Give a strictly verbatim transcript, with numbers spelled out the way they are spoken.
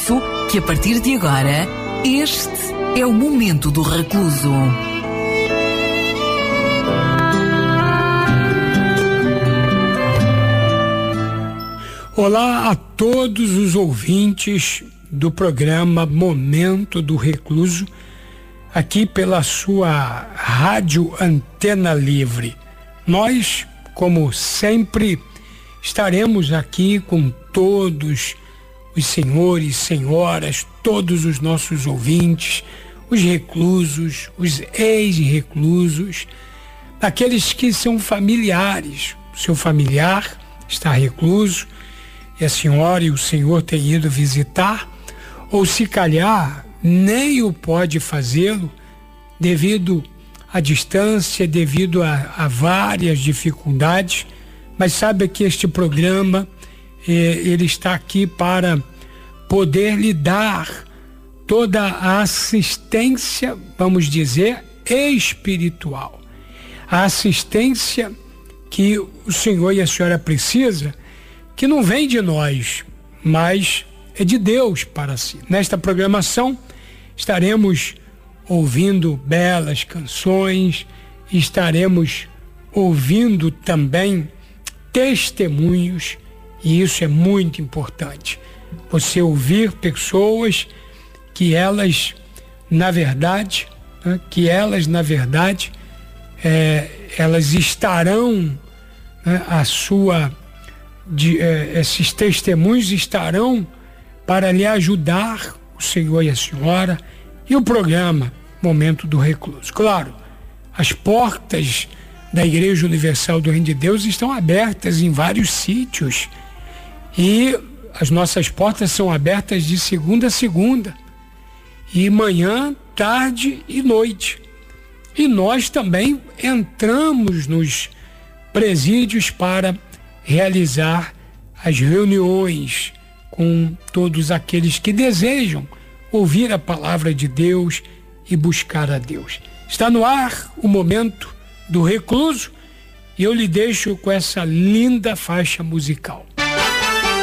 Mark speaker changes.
Speaker 1: isso que a partir de agora, este é o Momento do Recluso.
Speaker 2: Olá a todos os ouvintes do programa Momento do Recluso, aqui pela sua Rádio Antena Livre. Nós, como sempre, estaremos aqui com todos os senhores, senhoras, todos os nossos ouvintes, os reclusos, os ex-reclusos, aqueles que são familiares. O seu familiar está recluso e a senhora e o senhor têm ido visitar, ou se calhar nem o pode fazê-lo devido à distância, devido a, a várias dificuldades, mas sabe que este programa eh, ele está aqui para poder lhe dar toda a assistência, vamos dizer, espiritual, a assistência que o senhor e a senhora precisa, que não vem de nós, mas é de Deus para si. Nesta programação estaremos ouvindo belas canções, estaremos ouvindo também testemunhos, e isso é muito importante. Você ouvir pessoas que elas, na verdade, né, que elas, na verdade, é, elas estarão, né, a sua De, eh, esses testemunhos estarão para lhe ajudar, o senhor e a senhora, e o programa Momento do Recluso. Claro, as portas da Igreja Universal do Reino de Deus estão abertas em vários sítios, e as nossas portas são abertas de segunda a segunda, e manhã, tarde e noite. E nós também entramos nos presídios para realizar as reuniões com todos aqueles que desejam ouvir a palavra de Deus e buscar a Deus. Está no ar o Momento do Recluso e eu lhe deixo com essa linda faixa musical.